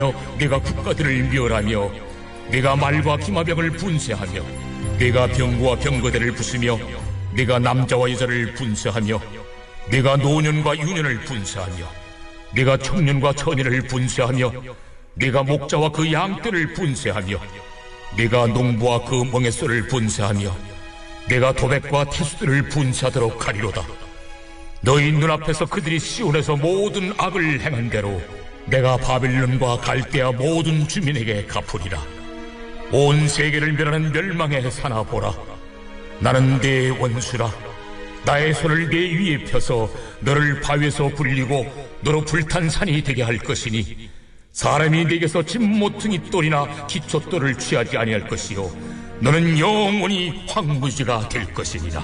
네가 국가들을 멸하며 네가 말과 기마병을 분쇄하며 네가 병과 병거들을 부수며 네가 남자와 여자를 분쇄하며 네가 노년과 유년을 분쇄하며 네가 청년과 처녀를 분쇄하며 네가 목자와 그 양떼를 분쇄하며 네가 농부와 그 멍에소를 분쇄하며 네가 도백과 태수들을 분쇄하도록 하리로다. 너희 눈앞에서 그들이 시온에서 모든 악을 행한 대로 내가 바빌론과 갈대아 모든 주민에게 갚으리라. 온 세계를 멸하는 멸망의 사나 보라. 나는 네 원수라. 나의 손을 네 위에 펴서 너를 바위에서 굴리고 너로 불탄 산이 되게 할 것이니 사람이 네게서 진모퉁이 돌이나 기초돌을 취하지 아니할 것이요 너는 영원히 황무지가 될 것이니라.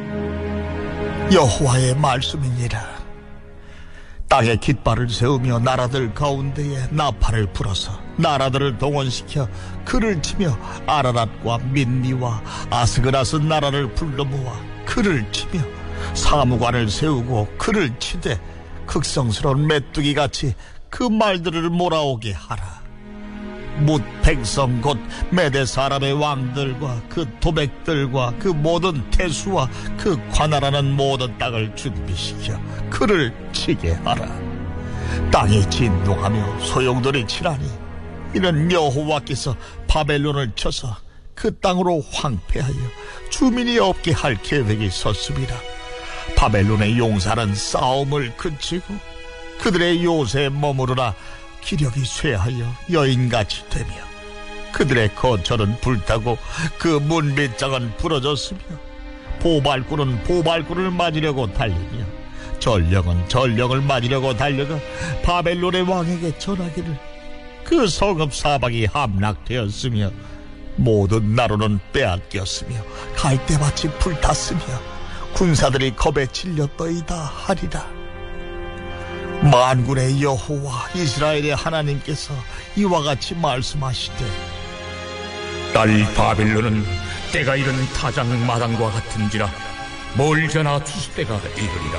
여호와의 말씀이니라. 땅에 깃발을 세우며 나라들 가운데에 나팔을 불어서 나라들을 동원시켜 그를 치며 아라랏과 민니와 아스그라스 나라를 불러 모아 그를 치며 사무관을 세우고 그를 치되 극성스러운 메뚜기같이 그 말들을 몰아오게 하라. 뭇 백성 곧 메대 사람의 왕들과 그 도백들과 그 모든 태수와 그 관할하는 모든 땅을 준비시켜 그를 치게 하라. 땅이 진동하며 소용돌이 치라니 이는 여호와께서 바벨론을 쳐서 그 땅으로 황폐하여 주민이 없게 할 계획이 섰습니다. 바벨론의 용사는 싸움을 그치고 그들의 요새에 머무르나 기력이 쇠하여 여인같이 되며 그들의 거처는 불타고 그 문빗장은 부러졌으며 보발꾼은 보발꾼을 맞으려고 달리며 전령은 전령을 맞으려고 달려가 바벨론의 왕에게 전하기를 그 성읍 사방이 함락되었으며 모든 나로는 빼앗겼으며 갈대밭이 불탔으며 군사들이 겁에 질렸더이다 하리라. 만군의 여호와 이스라엘의 하나님께서 이와 같이 말씀하시되 딸 바빌론은 때가 이른 타작마당과 같은지라 멀잖아 추수때가 이르리라.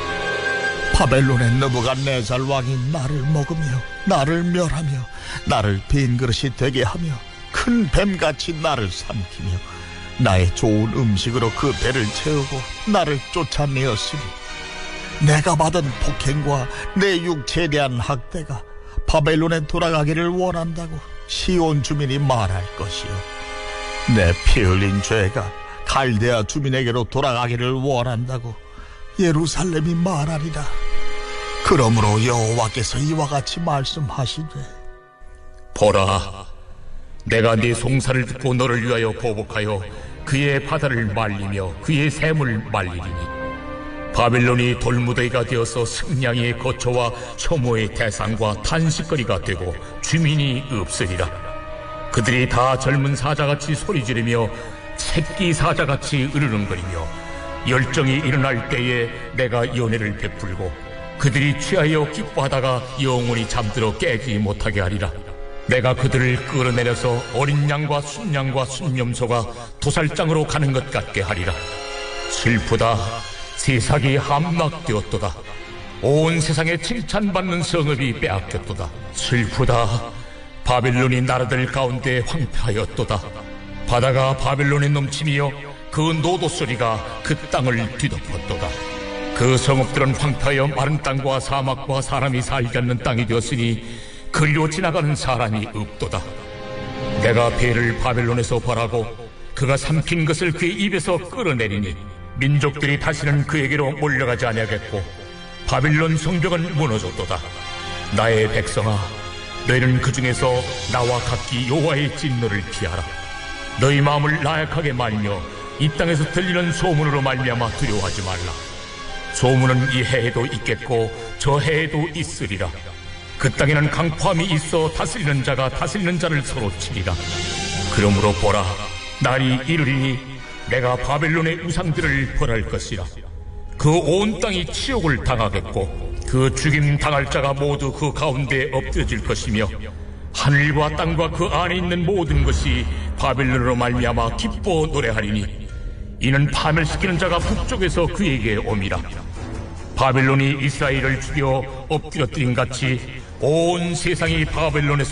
바벨론의 느부갓네살 왕이 나를 먹으며 나를 멸하며 나를 빈 그릇이 되게 하며 큰 뱀같이 나를 삼키며 나의 좋은 음식으로 그 배를 채우고 나를 쫓아내었으니 내가 받은 폭행과 내 육체에 대한 학대가 바벨론에 돌아가기를 원한다고 시온 주민이 말할 것이요 내 피 흘린 죄가 갈대아 주민에게로 돌아가기를 원한다고 예루살렘이 말하리라. 그러므로 여호와께서 이와 같이 말씀하시되 보라, 내가 네 송사를 듣고 너를 위하여 보복하여 그의 바다를 말리며 그의 샘을 말리리니 바빌론이 돌무더기가 되어서 승냥이의 거처와 혐오의 대상과 탄식거리가 되고 주민이 없으리라. 그들이 다 젊은 사자같이 소리 지르며 새끼 사자같이 으르렁거리며 열정이 일어날 때에 내가 연회를 베풀고 그들이 취하여 기뻐하다가 영원히 잠들어 깨지 못하게 하리라. 내가 그들을 끌어내려서 어린 양과 순양과 순염소가 도살장으로 가는 것 같게 하리라. 슬프다. 세상이 함락되었도다. 온 세상에 칭찬받는 성읍이 빼앗겼도다. 슬프다. 바빌론이 나라들 가운데 황폐하였도다. 바다가 바빌론에 넘치며 그 노도 소리가 그 땅을 뒤덮었도다. 그 성읍들은 황폐하여 마른 땅과 사막과 사람이 살지 않는 땅이 되었으니 그리로 지나가는 사람이 없도다. 내가 배를 바벨론에서 벌하고 그가 삼킨 것을 그의 입에서 끌어내리니 민족들이 다시는 그에게로 몰려가지 아니하겠고 바빌론 성벽은 무너졌도다. 나의 백성아, 너희는 그 중에서 나와 각기 여호와의 진노를 피하라. 너희 마음을 나약하게 말며 이 땅에서 들리는 소문으로 말미암아 두려워하지 말라. 소문은 이 해에도 있겠고 저 해에도 있으리라. 그 땅에는 강포함이 있어 다스리는 자가 다스리는 자를 서로 치리라. 그러므로 보라, 날이 이르리니 내가 바벨론의 우상들을 벌할 것이라. 그 온 땅이 치욕을 당하겠고 그 죽임 당할 자가 모두 그 가운데 엎드려질 것이며 하늘과 땅과 그 안에 있는 모든 것이 바벨론으로 말미암아 기뻐 노래하리니 이는 파멸시키는 자가 북쪽에서 그에게 옴이라. 바벨론이 이스라엘을 죽여 엎드려뜨린 같이 온 세상이 바벨론에서